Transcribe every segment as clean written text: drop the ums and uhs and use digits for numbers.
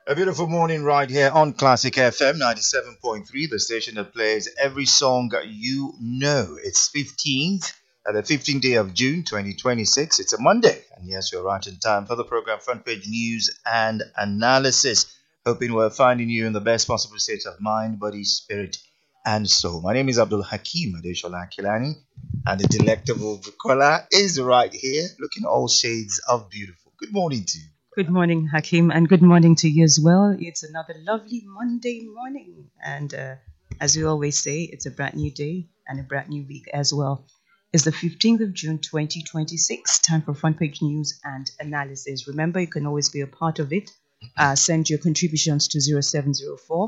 A beautiful morning right here on Classic FM 97.3, the station that plays every song you know. It's the 15th day of June 2026. It's a Monday. And yes, you're right in time for the program Front Page News and Analysis. Hoping we're finding you in the best possible state of mind, body, spirit, and soul. My name is Abdul Hakim Adeshola Kilani, and the delectable Bukola is right here, looking all shades of beautiful. Good morning to you. Good morning, Hakim, and good morning to you as well. It's another lovely Monday morning. And as we always say, it's a brand new day and a brand new week as well. It's the 15th of June, 2026. Time for Front Page News and Analysis. Remember, you can always be a part of it. Send your contributions to 0704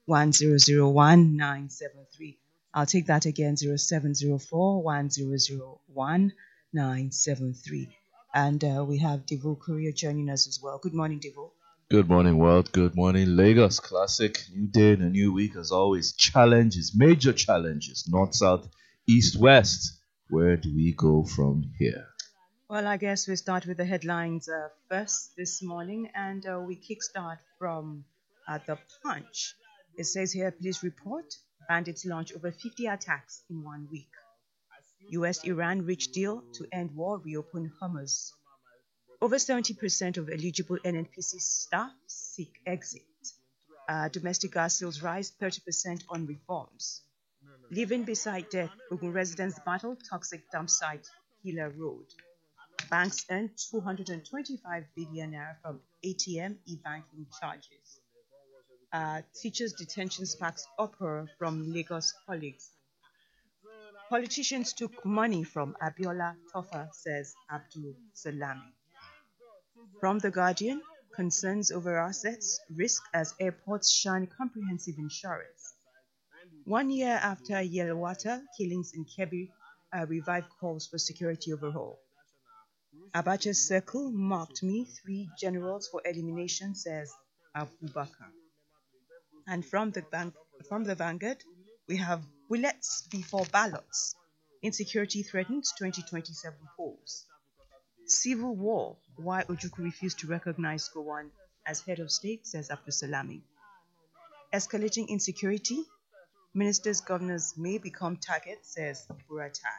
1001 973. I'll take that again, 0704 1001 973. And we have Devo Korea joining us as well. Good morning, Devo. Good morning, world. Good morning, Lagos. Classic. New day and a new week, as always. Challenges, major challenges. North, south, east, west. Where do we go from here? Well, I guess we start with the headlines first this morning. And we kickstart from the Punch. It says here, police report, bandits launch over 50 attacks in 1 week. US-Iran reach deal to end war, reopen Hormuz. Over 70% of eligible NNPC staff seek exit. Domestic gas sales rise 30% on reforms. Living beside death, Ogun residents battle toxic dump site, Hila Road. Banks earn 225 billion naira from ATM e-banking charges. Teachers' detention sparks uproar from Lagos colleagues. Politicians took money from Abiola Tofa, says Abdul Salami. From The Guardian, concerns over assets, risk as airports shun comprehensive insurance. 1 year after Yelwata killings in Kebbi, revive calls for security overhaul. Abacha's circle marked me 3 generals for elimination, says Abubakar. And from the Vanguard, we have bullets before ballots. Insecurity threatens 2027 polls. Civil war, why Ojukwu refused to recognize Gowon as head of state, says Abdul Salami. Escalating insecurity, ministers, governors may become targets, says Buratai.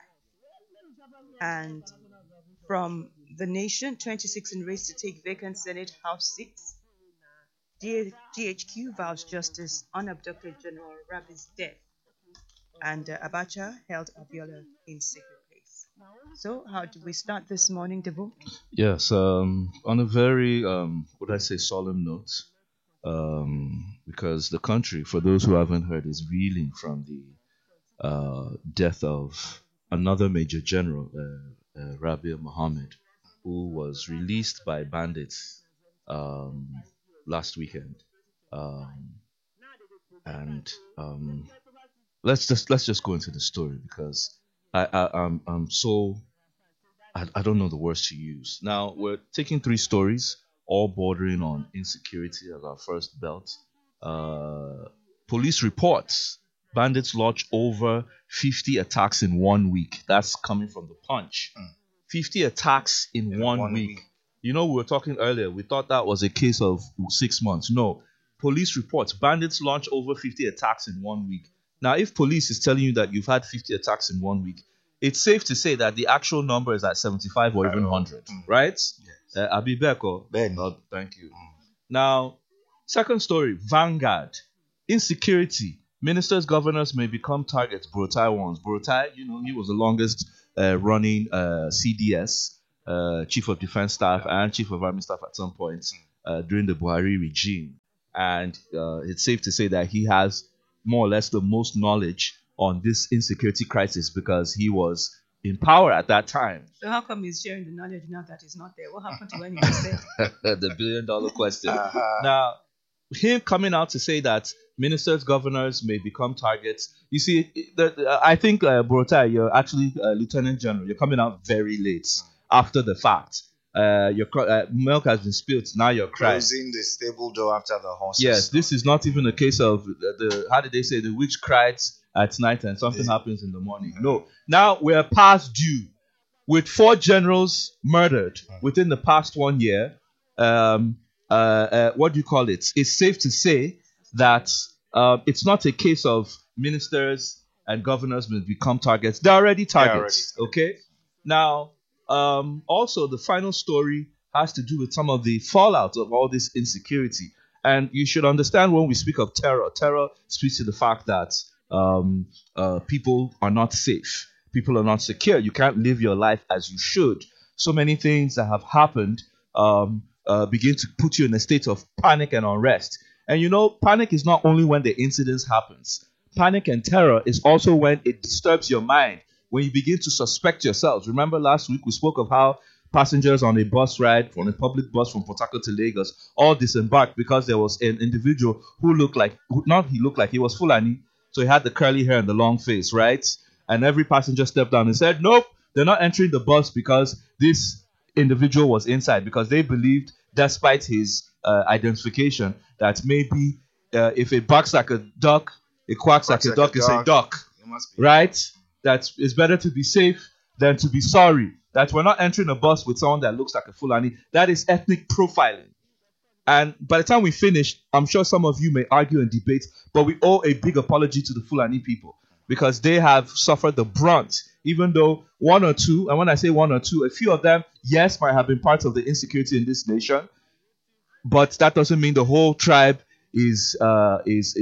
And from The Nation, 26 in race to take vacant Senate House seats. GHQ vows justice on abducted General Rabi's death. And Abacha held Abiola in secret place. So, how do we start this morning, Devo? Yes, on a very, solemn note, because the country, for those who haven't heard, is reeling from the death of another major general, Rabi Mohammed, who was released by bandits last weekend. Let's just go into the story because I don't know the words to use. Now we're taking 3 stories, all bordering on insecurity as our first belt. Police reports bandits launch over 50 attacks in 1 week. That's coming from the Punch. 50 attacks in one week. You know, we were talking earlier. We thought that was a case of 6 months. No. Police reports bandits launch over 50 attacks in 1 week. Now, if police is telling you that you've had 50 attacks in 1 week, it's safe to say that the actual number is at 75 or even 100, right? Yes. Abibeko. Ben. Thank you. Now, second story, Vanguard. Insecurity. Ministers, governors may become targets. Buratai warns. Buratai, he was the longest running CDS, Chief of Defense Staff and Chief of Army Staff at some point during the Buhari regime. And it's safe to say that he has more or less the most knowledge on this insecurity crisis because he was in power at that time. So how come he's sharing the knowledge now that he's not there? What happened to when he was there? The billion-dollar question. Now, him coming out to say that ministers, governors may become targets. You see, I think, Buratai, you're actually Lieutenant General. You're coming out very late after the fact. Your milk has been spilled. Now you're crying. Closing the stable door after the horses. Yes, this is not even a case of how did they say, the witch cried at night and something happens in the morning. No. Now we're past due. With 4 generals murdered within the past 1 year, what do you call it? It's safe to say that it's not a case of ministers and governors will become targets. They're already targets. Okay. Now, also the final story has to do with some of the fallout of all this insecurity. And you should understand when we speak of terror, terror speaks to the fact that people are not safe. People are not secure. You can't live your life as you should. So many things that have happened begin to put you in a state of panic and unrest. And you know, panic is not only when the incidents happens. Panic and terror is also when it disturbs your mind, when you begin to suspect yourselves. Remember last week we spoke of how passengers on a bus ride, on a public bus from Port Harcourt to Lagos, all disembarked because there was an individual who he was Fulani, so he had the curly hair and the long face, right? And every passenger stepped down and said, nope, they're not entering the bus because this individual was inside, because they believed, despite his identification, that maybe if it barks like a duck, it quacks like a duck, it's a duck, right? That it's better to be safe than to be sorry. That we're not entering a bus with someone that looks like a Fulani. That is ethnic profiling. And by the time we finish, I'm sure some of you may argue and debate, but we owe a big apology to the Fulani people because they have suffered the brunt, even though one or two, and when I say one or two, a few of them, yes, might have been part of the insecurity in this nation, but that doesn't mean the whole tribe are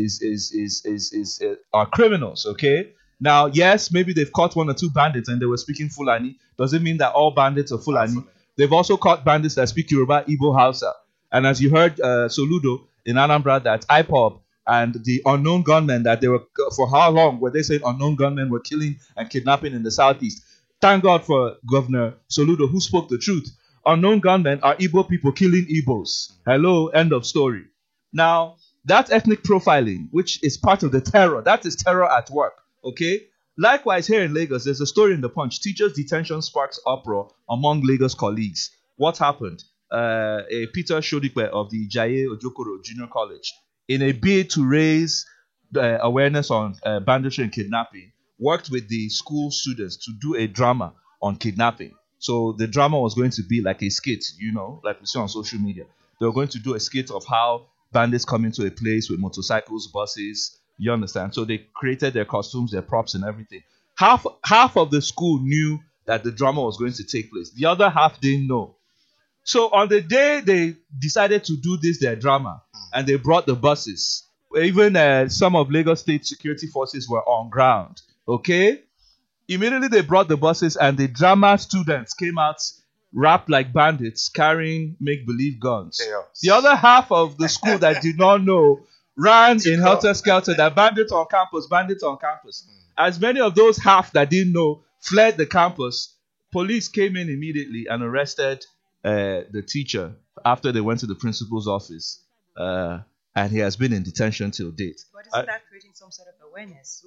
criminals, okay? Now, yes, maybe they've caught one or two bandits and they were speaking Fulani. Doesn't mean that all bandits are Fulani. They've also caught bandits that speak Yoruba, Igbo, Hausa. And as you heard Soludo in Anambra, that IPOB and the unknown gunmen that they were, for how long were they saying unknown gunmen were killing and kidnapping in the southeast? Thank God for Governor Soludo, who spoke the truth. Unknown gunmen are Igbo people killing Igbos. Hello, end of story. Now, that ethnic profiling, which is part of the terror, that is terror at work. Okay. Likewise, here in Lagos, there's a story in the Punch. Teachers' detention sparks uproar among Lagos colleagues. What happened? A Peter Shodikwe of the Jaye Ojokoro Junior College, in a bid to raise awareness on banditry and kidnapping, worked with the school students to do a drama on kidnapping. So the drama was going to be like a skit, you know, like we see on social media. They were going to do a skit of how bandits come into a place with motorcycles, buses. You understand? So they created their costumes, their props, and everything. Half of the school knew that the drama was going to take place. The other half didn't know. So on the day they decided to do their drama, and they brought the buses, even some of Lagos State security forces were on ground. Okay? Immediately they brought the buses, and the drama students came out wrapped like bandits, carrying make-believe guns. Chaos. The other half of the school that did not know ran in helter-skelter, that bandits on campus. As many of those half that didn't know fled the campus, police came in immediately and arrested the teacher after they went to the principal's office. And he has been in detention till date. But isn't that creating some sort of awareness?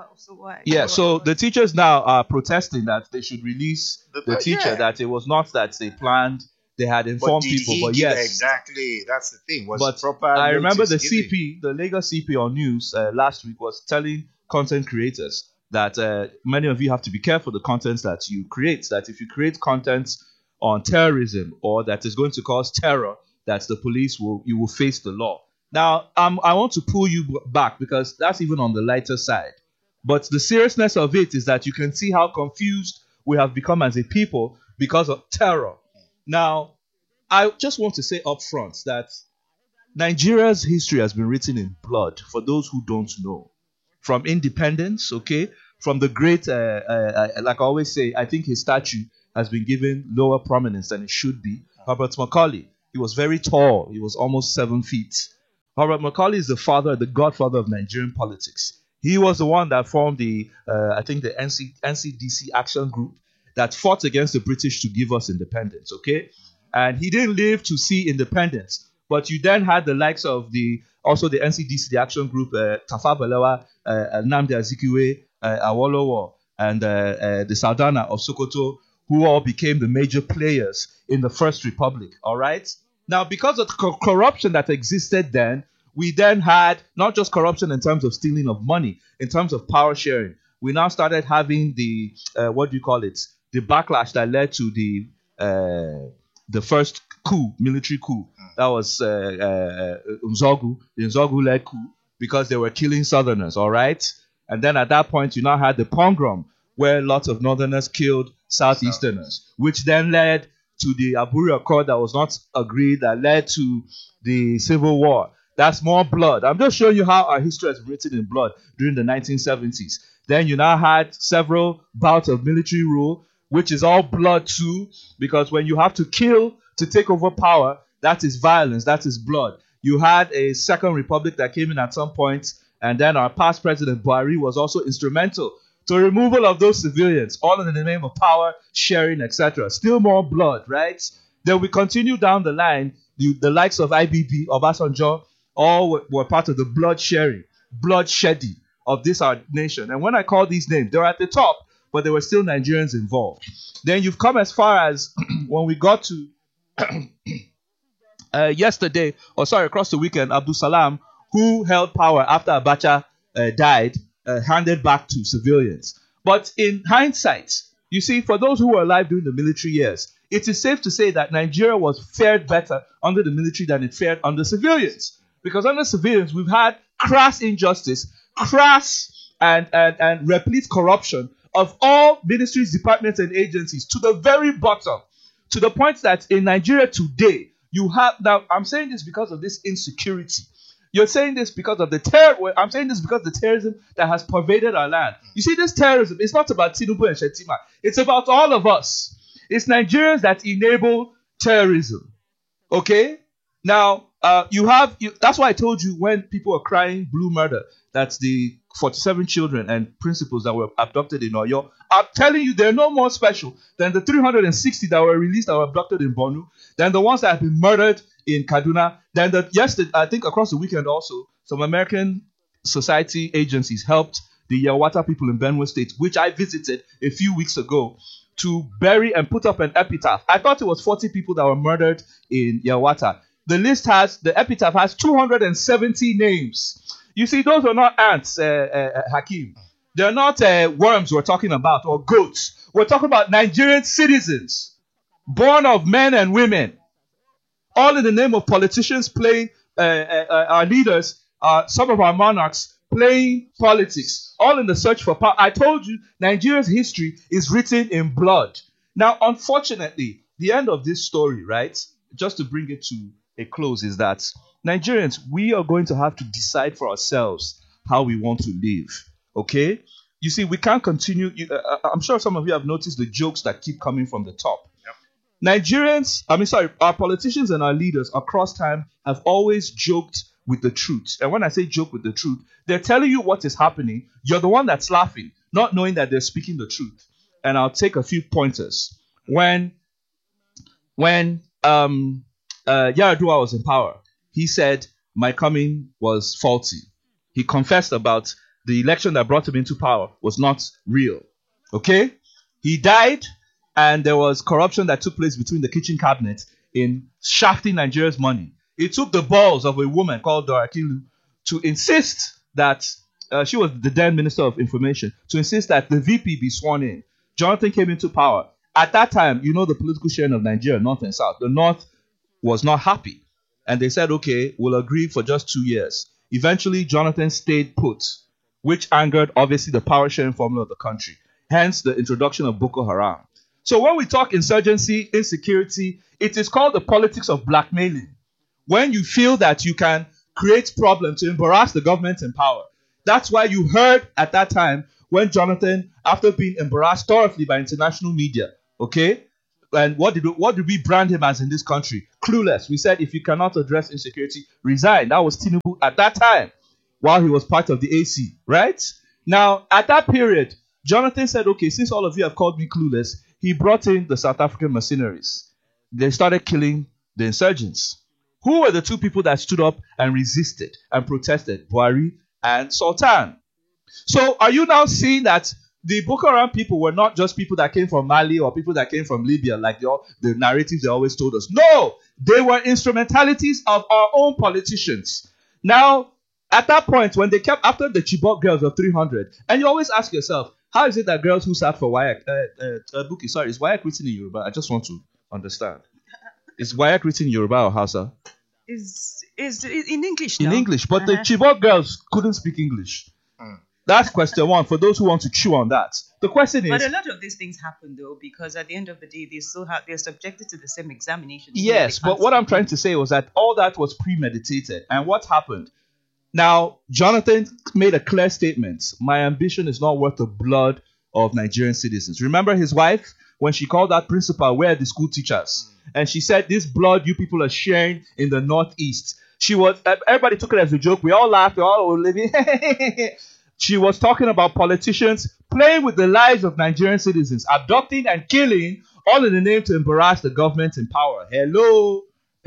So the teachers now are protesting that they should release the teacher, that it was not that they planned. They had informed people, but yes. Exactly, that's the thing. But I remember the CP, the Lagos CP on news last week was telling content creators that many of you have to be careful the contents that you create. That if you create content on terrorism or that is going to cause terror, that the police you will face the law. Now, I want to pull you back because that's even on the lighter side. But the seriousness of it is that you can see how confused we have become as a people because of terror. Now, I just want to say up front that Nigeria's history has been written in blood, for those who don't know. From independence, okay, from the great, like I always say, I think his statue has been given lower prominence than it should be. Herbert Macaulay, he was very tall. He was almost 7 feet. Herbert Macaulay is the godfather of Nigerian politics. He was the one that formed the NCDC action group that fought against the British to give us independence, okay? And he didn't live to see independence. But you then had the likes of the NCDC, the action group, Tafawa Balewa, Nnamdi Azikiwe, Awolowo, and the Saldana of Sokoto, who all became the major players in the First Republic, all right? Now, because of the corruption that existed then, we then had not just corruption in terms of stealing of money, in terms of power sharing. We now started having the backlash that led to the first coup, military coup. That was Nzogu, the Nzogu-led coup, because they were killing Southerners, all right? And then at that point, you now had the pogrom, where lots of Northerners killed Southeasterners, which then led to the Aburi Accord that was not agreed, that led to the Civil War. That's more blood. I'm just showing you how our history has been written in blood during the 1970s. Then you now had several bouts of military rule, which is all blood too, because when you have to kill to take over power, that is violence, that is blood. You had a second republic that came in at some point, and then our past president Buhari was also instrumental to removal of those civilians, all in the name of power, sharing, etc. Still more blood, right? Then we continue down the line, the likes of IBB, Obasanjo, all were part of the blood sharing, blood shedding of this our nation. And when I call these names, they're at the top, but there were still Nigerians involved. Then you've come as far as when we got to across the weekend, Abdul Salam, who held power after Abacha died, handed back to civilians. But in hindsight, you see, for those who were alive during the military years, it is safe to say that Nigeria was fared better under the military than it fared under civilians. Because under civilians, we've had crass injustice, crass and replete corruption of all ministries, departments, and agencies to the very bottom, to the point that in Nigeria today, you have, now I'm saying this because of this insecurity. You're saying this because of the terror. I'm saying this because of the terrorism that has pervaded our land. You see, this terrorism, it's not about Tinubu and Shetima. It's about all of us. It's Nigerians that enable terrorism. Okay? Now, that's why I told you when people were crying blue murder, that's the 47 children and principals that were abducted in Oyo. I'm telling you, they're no more special than the 360 that were released that were abducted in Borno, than the ones that have been murdered in Kaduna. Then yesterday, I think across the weekend also, some American society agencies helped the Yawata people in Benue State, which I visited a few weeks ago, to bury and put up an epitaph. I thought it was 40 people that were murdered in Yawata. The epitaph has 270 names. You see, those are not ants, Hakeem. They're not worms we're talking about, or goats. We're talking about Nigerian citizens, born of men and women, all in the name of politicians playing, our leaders, some of our monarchs playing politics, all in the search for power. I told you, Nigeria's history is written in blood. Now, unfortunately, the end of this story, right, just to bring it to a close, is that Nigerians, we are going to have to decide for ourselves how we want to live. Okay? You see, we can't continue. I'm sure some of you have noticed the jokes that keep coming from the top. Yep. Our politicians and our leaders across time have always joked with the truth. And when I say joke with the truth, they're telling you what is happening. You're the one that's laughing, not knowing that they're speaking the truth. And I'll take a few pointers. When Yar'Adua was in power, he said my coming was faulty. He confessed about the election that brought him into power was not real. Okay? He died, and there was corruption that took place between the kitchen cabinet in shafting Nigeria's money. It took the balls of a woman called Dora Akilu to insist that she was the then Minister of Information, to insist that the VP be sworn in. Jonathan came into power. At that time, you know the political sharing of Nigeria, North and South. The North was not happy. And they said, okay, we'll agree for just 2 years. Eventually, Jonathan stayed put, which angered, obviously, the power sharing formula of the country. Hence, the introduction of Boko Haram. So when we talk insurgency, insecurity, it is called the politics of blackmailing. When you feel that you can create problems to embarrass the government in power. That's why you heard at that time when Jonathan, after being embarrassed thoroughly by international media, okay, and what did we brand him as in this country? Clueless. We said if you cannot address insecurity, resign. That was Tinubu at that time, while he was part of the AC, right? Now, at that period, Jonathan said, okay, since all of you have called me clueless, he brought in the South African mercenaries. They started killing the insurgents. Who were the two people that stood up and resisted and protested? Buhari and Sultan. So are you now seeing that the Boko Haram people were not just people that came from Mali or people that came from Libya, like the narratives they always told us? No, they were instrumentalities of our own politicians. Now, at that point, when they kept after the Chibok girls of 300, and you always ask yourself, how is it that girls who sat for WAEC, Buki, sorry, is WAEC written in Yoruba? I just want to understand. Is WAEC written in Yoruba or Hausa? Is in English In now. English, but the Uh-huh. Chibok girls couldn't speak English. That's question one for those who want to chew on that. The question But is, a lot of these things happen though, because at the end of the day, they're subjected to the same examination. yes, but what I'm trying to say was that all that was premeditated. And what happened? Now, Jonathan made a clear statement. My ambition is not worth the blood of Nigerian citizens. Remember his wife when she called that principal, where are the school teachers? And she said, this blood you people are sharing in the Northeast. Everybody took it as a joke. We all laughed. We all were living. She was talking about politicians playing with the lives of Nigerian citizens, abducting and killing, all in the name to embarrass the government in power. Hello.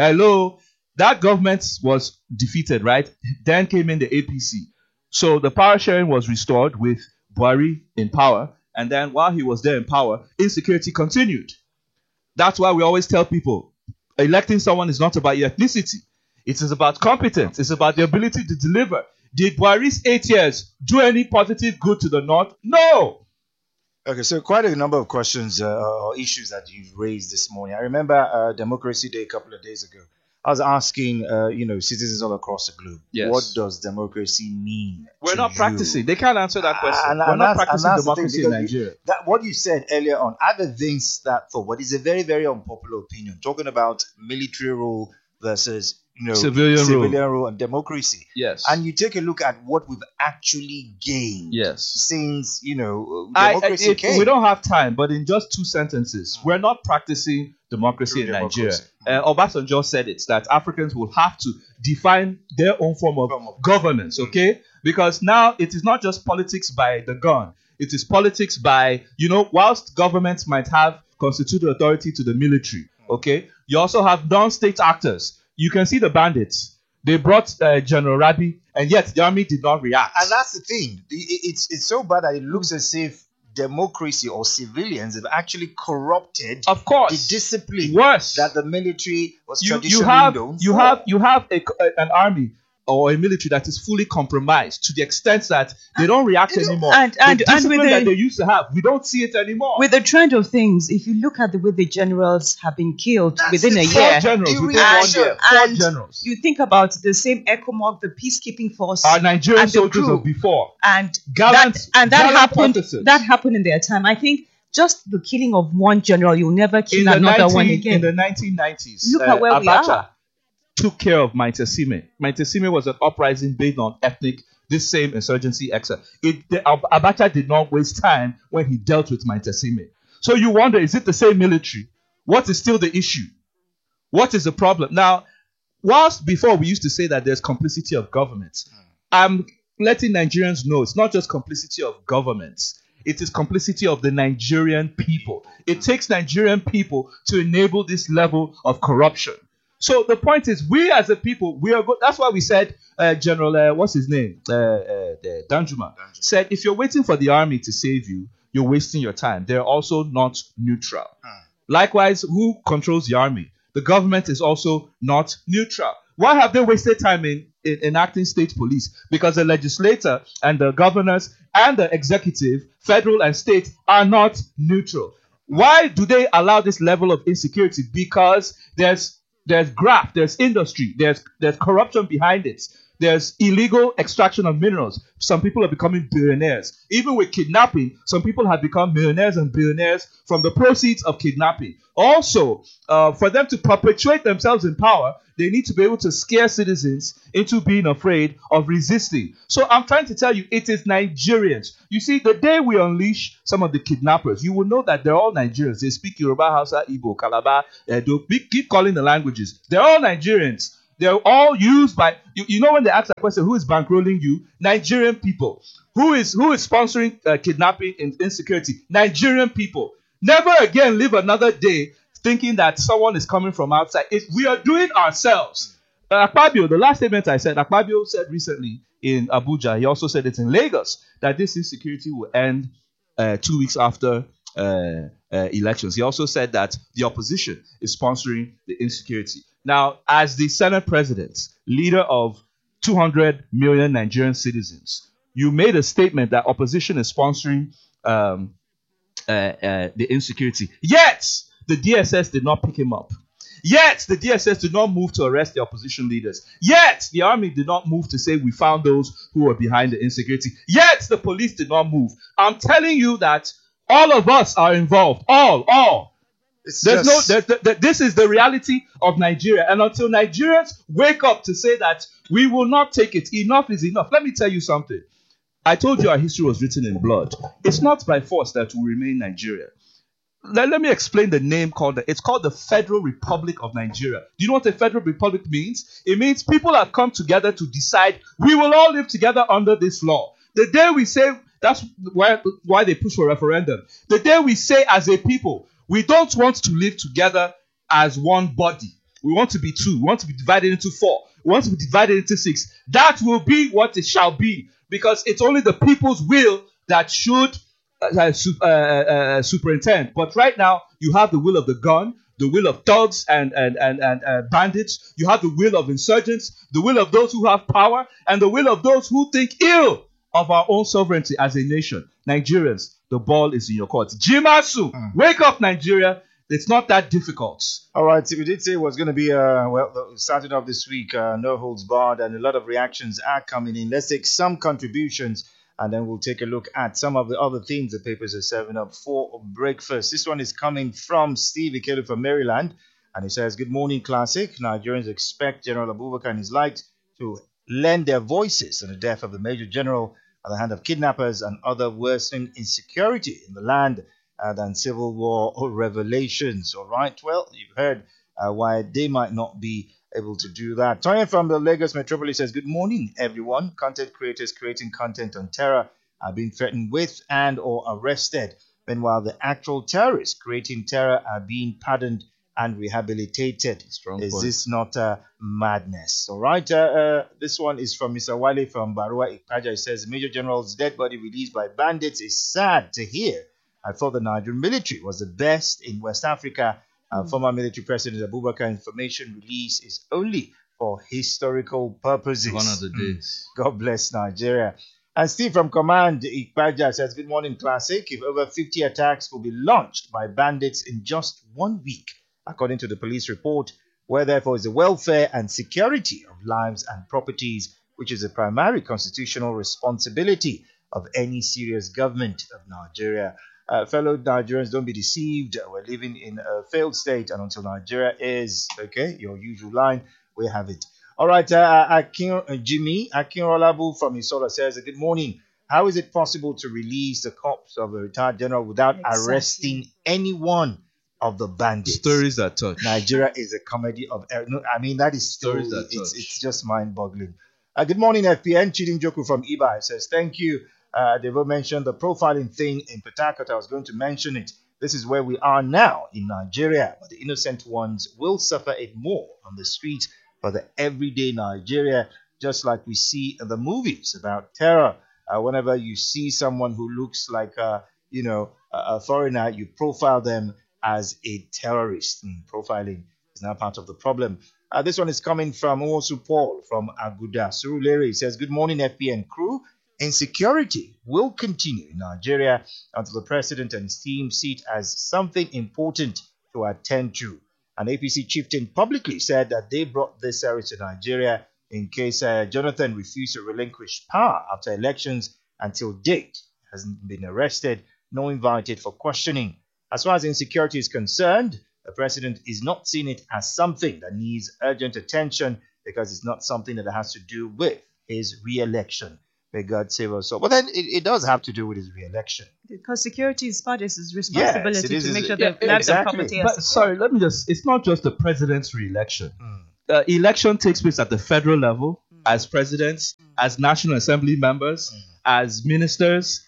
That government was defeated, right? Then came in the APC. So the power sharing was restored with Buhari in power. And then while he was there in power, insecurity continued. That's why we always tell people, electing someone is not about your ethnicity. It is about competence. It's about the ability to deliver. Did Buhari's 8 years do any positive good to the North? No. Okay, so quite a number of questions or issues that you've raised this morning. I remember Democracy Day a couple of days ago. I was asking, citizens all across the globe, Yes. what does democracy mean? We're to not you? practicing. They can't answer that question. And We're not that's- practicing and that's the thing, democracy in because Nigeria. That what you said earlier on, I've evinced that for what is a very, very unpopular opinion, talking about military rule versus Civilian rule and democracy. Yes. And you take a look at what we've actually gained Yes. since democracy came. We don't have time, but in just 2 sentences, we're not practicing democracy True in Nigeria. democracy. Obasanjo said it, that Africans will have to define their own form of governance, okay? Because now it is not just politics by the gun. It is politics by, whilst governments might have constituted authority to the military, okay? You also have non-state actors. You can see the bandits. They brought General Rabi, and yet the army did not react. And that's the thing. It's so bad that it looks as if democracy or civilians have actually corrupted Of course. the discipline Worse. that the military was you traditionally have known you for. have an army or a military that is fully compromised to the extent that they don't react anymore. and the discipline with that the- they used to have, we don't see it anymore. With the trend of things, if you look at the way the generals have been killed That's within the a Four year, generals The within 1 reaction. year. Four and generals. you think about the same ECOMOG, the peacekeeping force, Our Nigerian and the soldiers crew. of before. and Gallant- that gallant happened. officers. That happened in their time. I think just the killing of one general, you'll never kill In the, another one 19, again. in the 1990s, Look at where we Abacha are. took care of Maite Sime. Maite Sime was an uprising based on this same insurgency exercise. Abacha did not waste time when he dealt with Maite Sime. So you wonder, is it the same military? What is still the issue? What is the problem? Now, whilst before we used to say that there's complicity of governments, I'm letting Nigerians know it's not just complicity of governments. It is complicity of the Nigerian people. It takes Nigerian people to enable this level of corruption. So the point is, we as a people, we are good. That's why we said, General, what's his name? Danjuma said, if you're waiting for the army to save you, you're wasting your time. They're also not neutral. Likewise, who controls the army? The government is also not neutral. Why have they wasted time in enacting state police? Because the legislator and the governors and the executive, federal and state, are not neutral. Why do they allow this level of insecurity? Because there's graft, there's industry, there's corruption behind it. There's illegal extraction of minerals. Some people are becoming billionaires. Even with kidnapping, some people have become millionaires and billionaires from the proceeds of kidnapping. Also, for them to perpetuate themselves in power, they need to be able to scare citizens into being afraid of resisting. So I'm trying to tell you, it is Nigerians. You see, the day we unleash some of the kidnappers, you will know that they're all Nigerians. They speak Yoruba, Hausa, Igbo, Calabar, Edo. Keep calling the languages. They're all Nigerians. They're all used by, you know, when they ask that question, who is bankrolling you? Nigerian people. Who is sponsoring kidnapping and insecurity? Nigerian people. Never again live another day thinking that someone is coming from outside. We are doing ourselves. Akpabio, the last statement I said, Akpabio said recently in Abuja, he also said it in Lagos, that this insecurity will end 2 weeks after elections. He also said that the opposition is sponsoring the insecurity. Now, as the Senate President, leader of 200 million Nigerian citizens, you made a statement that opposition is sponsoring the insecurity. Yet, the DSS did not pick him up. Yet, the DSS did not move to arrest the opposition leaders. Yet, the army did not move to say we found those who were behind the insecurity. Yet, the police did not move. I'm telling you that all of us are involved. All. This is the reality of Nigeria. And until Nigerians wake up to say that we will not take it, enough is enough. Let me tell you something. I told you our history was written in blood. It's not by force that we remain Nigeria. Let me explain the name it's called the Federal Republic of Nigeria. Do you know what a Federal Republic means? It means people have come together to decide we will all live together under this law. The day we say, that's why they push for referendum. The day we say as a people, we don't want to live together as one body. We want to be two. We want to be divided into four. We want to be divided into six. That will be what it shall be, because it's only the people's will that should superintend. But right now, you have the will of the gun, the will of thugs and bandits. You have the will of insurgents, the will of those who have power, and the will of those who think ill of our own sovereignty as a nation. Nigerians, the ball is in your court. Jimasu, wake up, Nigeria. It's not that difficult. All right, so we did say it was going to be, starting off this week, no holds barred, and a lot of reactions are coming in. Let's take some contributions, and then we'll take a look at some of the other things the papers are serving up for breakfast. This one is coming from Steve Ikelu from Maryland, and he says, "Good morning, Classic. Nigerians expect General Abubakar and his light to lend their voices on the death of the Major General at the hand of kidnappers and other worsening insecurity in the land than civil war or revelations." All right, well, you've heard why they might not be able to do that. Toyin from the Lagos Metropolis says, "Good morning, everyone. Content creators creating content on terror are being threatened with and or arrested. Meanwhile, the actual terrorists creating terror are being pardoned and rehabilitated. Is this not madness?" All right, this one is from Mr. Wale from Barua Ikpaja. He says, "Major General's dead body released by bandits is sad to hear. I thought the Nigerian military was the best in West Africa. Former military president Abubakar information release is only for historical purposes. One of the days. God bless Nigeria." And Steve from Command Ikpaja says, "Good morning, Classic. If over 50 attacks will be launched by bandits in just 1 week, according to the police report, where therefore is the welfare and security of lives and properties, which is a primary constitutional responsibility of any serious government of Nigeria. Fellow Nigerians, don't be deceived. We're living in a failed state, and until Nigeria is," okay, your usual line, we have it. All right, Jimmy Akinrolabu from Isola says, "Good morning. How is it possible to release the corpse of a retired general without arresting any one of the bandits?" Stories that touch. Nigeria is a comedy of error. No, I mean, that is still, Stories that it's just mind-boggling. Good morning, FPN. Chidin Joku from Ibai says, "Thank you. They've mentioned the profiling thing in Port Harcourt. I was going to mention it. This is where we are now in Nigeria, but the innocent ones will suffer it more on the streets for the everyday Nigeria, just like we see in the movies about terror. Whenever you see someone who looks like a foreigner, you profile them as a terrorist. Profiling is now part of the problem." This one is coming from Owosu Paul from Aguda Surulere. He says, "Good morning, FPN crew. Insecurity will continue in Nigeria until the president and his team see it as something important to attend to. An APC chieftain publicly said that they brought this area to Nigeria in case Jonathan refused to relinquish power after elections. Until date, he hasn't been arrested nor invited for questioning. As far as insecurity is concerned, the president is not seeing it as something that needs urgent attention because it's not something that has to do with his re-election. May God save us all." But then it does have to do with his re-election. Because security is part of his responsibility Yes, to make sure yeah, that lives and exactly. property are But sorry, it's not just the president's re-election. Mm. Election takes place at the federal level, as presidents, as National Assembly members, as ministers,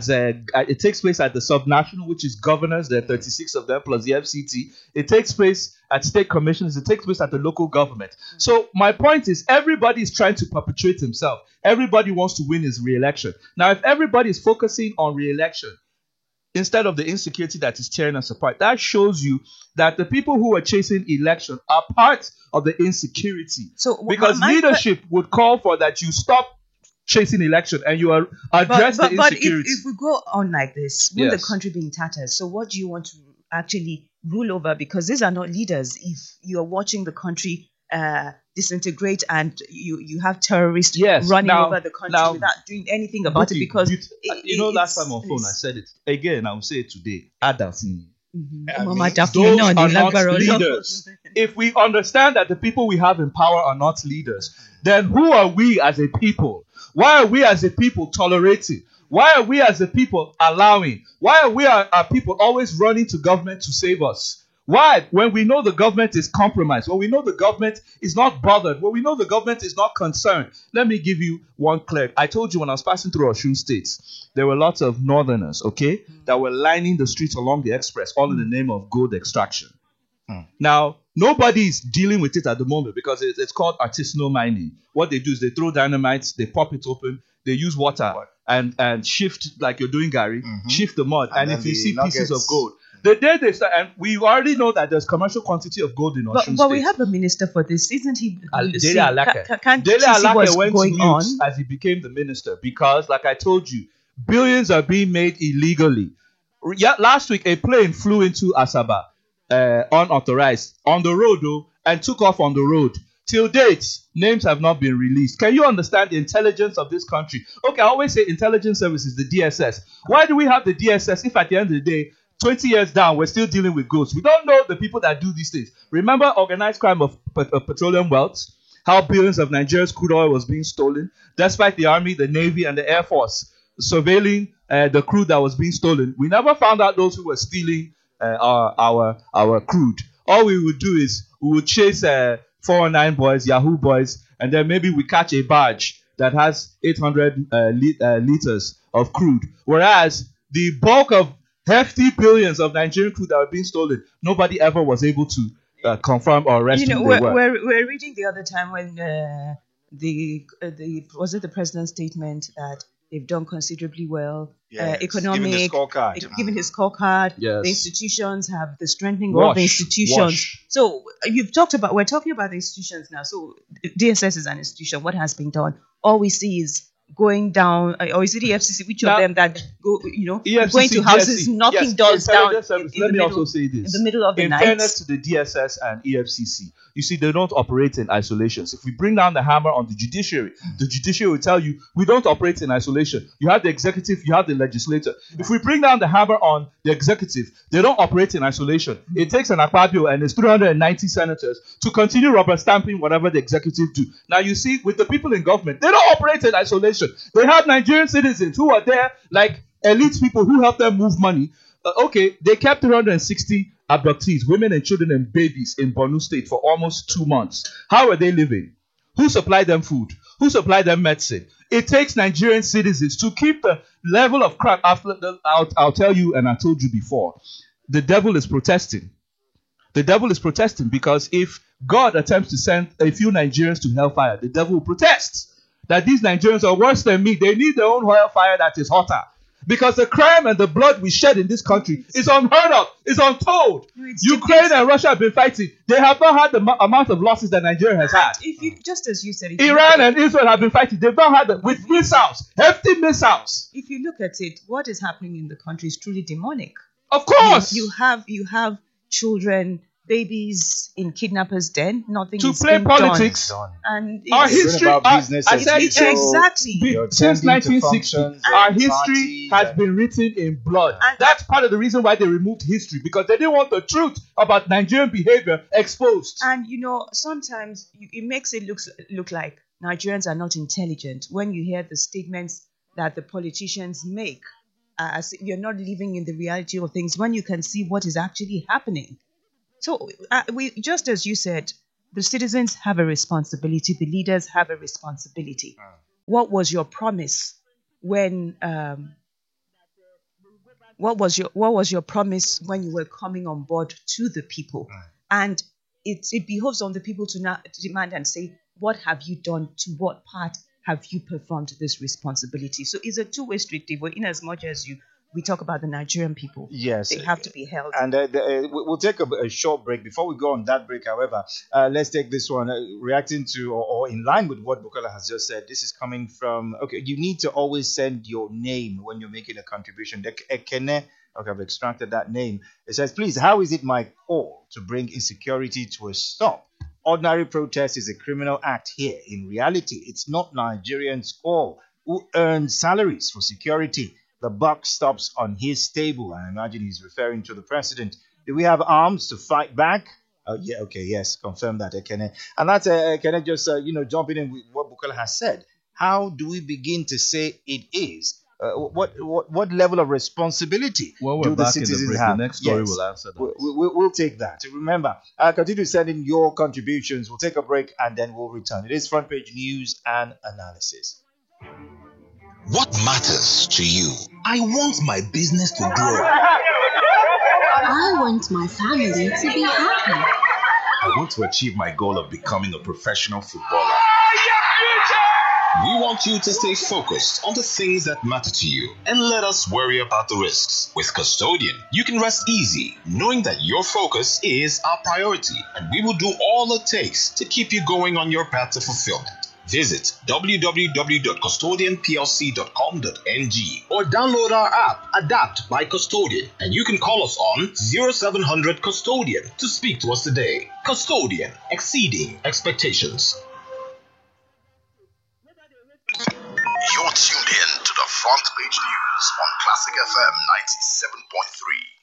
it takes place at the subnational, which is governors. There are 36 of them plus the FCT. It takes place at state commissions. It takes place at the local government. So my point is, everybody is trying to perpetuate himself. Everybody wants to win his re-election. Now, if everybody is focusing on re-election instead of the insecurity that is tearing us apart, that shows you that the people who are chasing election are part of the insecurity. So because leadership would call for that you stop chasing election and you address the insecurity. But if we go on like this, will the Yes. country be in tatters? So what do you want to actually rule over, because these are not leaders. If you're watching the country disintegrate and you have terrorists running over the country without doing anything about it, because last time on phone I said it again, I'll say it today. Adafun. Those are not leaders. If we understand that the people we have in power are not leaders, then who are we as a people? Why are we as a people tolerating? Why are we as a people allowing? Why are we our people always running to government to save us? Why? When we know the government is compromised, when we know the government is not bothered, when we know the government is not concerned. Let me give you one clear. I told you when I was passing through Osun State, there were lots of northerners, that were lining the streets along the express, all in the name of gold extraction. Now, nobody's dealing with it at the moment because it's called artisanal mining. What they do is they throw dynamite, they pop it open, they use water and shift, like you're doing Gary, shift the mud, and if you see pieces of gold. The day they start, and we already know that there's commercial quantity of gold in Osun State. But we have a minister for this, isn't he? Dele Alake. Dele Alake went to mute as he became the minister because, like I told you, billions are being made illegally. Last week, a plane flew into Asaba, unauthorized, on the road though, and took off on the road. Till date, names have not been released. Can you understand the intelligence of this country? Okay, I always say intelligence services, the DSS. Why do we have the DSS if at the end of the day, 20 years down, we're still dealing with ghosts? We don't know the people that do these things. Remember organized crime of petroleum wealth? How billions of Nigeria's crude oil was being stolen, despite the army, the navy, and the air force surveilling the crude that was being stolen. We never found out those who were stealing our crude. All we would do is we would chase 409 boys, Yahoo boys, and then maybe we catch a barge that has 800 liters of crude. Whereas the bulk of hefty billions of Nigerian crude that were being stolen, nobody ever was able to confirm or arrest who they were. We're reading the other time when was it the president's statement that they've done considerably well, economic, given his scorecard. Yes. The institutions have the strengthening of the institutions. So we're talking about the institutions now. So DSS is an institution. What has been done? All we see is going down, or is it the FCC? Which of them that go, EFCC, going to houses, knocking doors down? Let me also say this. In the middle of the night. In fairness to the DSS and EFCC, you see, they don't operate in isolation. So if we bring down the hammer on the judiciary will tell you we don't operate in isolation. You have the executive, you have the legislature. If we bring down the hammer on the executive, they don't operate in isolation. It takes an Akpabio and his 390 senators to continue rubber stamping whatever the executive do. Now you see, with the people in government, they don't operate in isolation. They have Nigerian citizens who are there like elite people who help them move money. They kept 360 abductees, women and children and babies in Borno State for almost 2 months. How are they living? Who supplied them food? Who supplied them medicine? It takes Nigerian citizens to keep the level of crime. I'll tell you, and I told you before, the devil is protesting. The devil is protesting because if God attempts to send a few Nigerians to hellfire, the devil will protest that these Nigerians are worse than me. They need their own hellfire that is hotter. Because the crime and the blood we shed in this country is unheard of, is untold. Ukraine and Russia have been fighting. They have not had the amount of losses that Nigeria has had. Just as you said, Iran and Israel have been fighting. They've not had with missiles, hefty missiles. If you look at it, what is happening in the country is truly demonic. Of course, you have children, babies in kidnappers' den. Nothing to is play being politics. Done. And our history, exactly. Since 1960, our history has been written in blood. And that's part of the reason why they removed history, because they didn't want the truth about Nigerian behavior exposed. And sometimes it makes it look like Nigerians are not intelligent when you hear the statements that the politicians make. As you're not living in the reality of things when you can see what is actually happening. So just as you said, the citizens have a responsibility, the leaders have a responsibility. What was your promise when what was your promise when you were coming on board to the people? And it behoves on the people to now demand and say, what have you done? To what part have you performed this responsibility? So it's a two-way street, Devo, in as much as you we talk about the Nigerian people. Yes. They have to be held. And we'll take a short break. Before we go on that break, however, let's take this one. Reacting to or in line with what Bukola has just said, this is coming from, okay, you need to always send your name when you're making a contribution. Ekene, okay, I've extracted that name. It says, please, how is it my call to bring insecurity to a stop? Ordinary protest is a criminal act here. In reality, it's not Nigerians' call who earn salaries for security. The buck stops on his table. I imagine he's referring to the president. Do we have arms to fight back? Yeah, okay, yes, confirm that, Ekene. And that's, Ekene, just, jumping in with what Bukola has said. How do we begin to say it is? What level of responsibility do the citizens have? The next story will answer that. We'll take that. Remember, continue sending your contributions. We'll take a break and then we'll return. It is Front Page News and Analysis. What matters to you? I want my business to grow. I want my family to be happy. I want to achieve my goal of becoming a professional footballer. We want you to stay focused on the things that matter to you and let us worry about the risks. With Custodian, you can rest easy knowing that your focus is our priority and we will do all it takes to keep you going on your path to fulfillment. Visit www.custodianplc.com.ng or download our app, Adapt by Custodian, and you can call us on 0700 Custodian to speak to us today. Custodian, exceeding expectations. You're tuned in to the Front Page News on Classic FM 97.3.